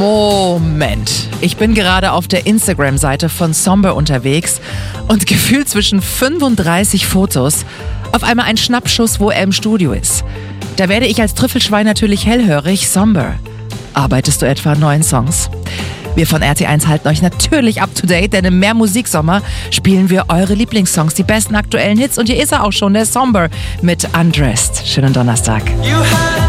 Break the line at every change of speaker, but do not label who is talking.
Moment. Ich bin gerade auf der Instagram-Seite von Somber unterwegs und gefühlt zwischen 35 Fotos auf einmal ein Schnappschuss, wo er im Studio ist. Da werde ich als Trüffelschwein natürlich hellhörig. Somber, arbeitest du etwa an neuen Songs? Wir von RT1 halten euch natürlich up to date, denn im Mehr Musiksommer spielen wir eure Lieblingssongs, die besten aktuellen Hits. Und hier ist er auch schon, der Somber mit Undressed. Schönen Donnerstag.
You had